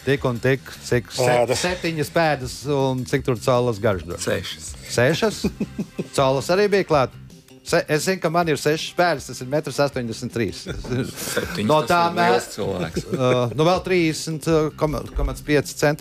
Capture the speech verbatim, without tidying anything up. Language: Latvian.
tik un tik, cik se, septiņas pēdas un cik tur caulas garš dod? Sešas. Sešas? Caulas arī bija klāt? Se, es zinu, ka man ir sešas pēdas, tas ir metrs astoņdesmit trīs. Septiņas, no tā mēs... cilvēks. Uh, nu vēl trīsdesmit komats pieci